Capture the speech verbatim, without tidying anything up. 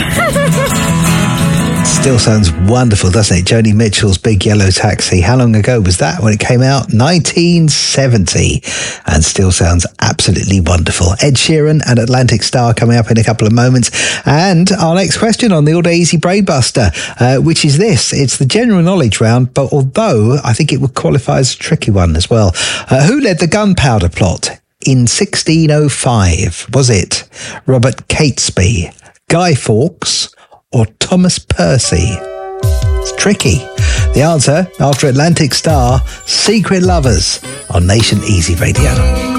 Still sounds wonderful, doesn't it? Joni Mitchell's Big Yellow Taxi. How long ago was that when it came out? nineteen seventy. And still sounds absolutely wonderful. Ed Sheeran and Atlantic Star coming up in a couple of moments. And our next question on the All Day Easy Brain Buster, uh, which is this. It's the general knowledge round, but although I think it would qualify as a tricky one as well. Uh, who led the gunpowder plot in sixteen oh five? Was it Robert Catesby, Guy Fawkes, or Thomas Percy? It's tricky. The answer after Atlantic Star, Secret Lovers on Nation Easy Radio.